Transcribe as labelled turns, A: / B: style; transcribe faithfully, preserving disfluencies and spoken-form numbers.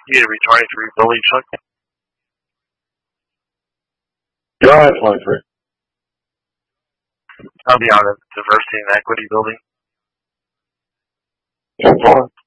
A: You gonna be twenty-three building, Chuck?
B: Go ahead, twenty-three.
A: I'll be on the diversity and equity building.
B: That's fine.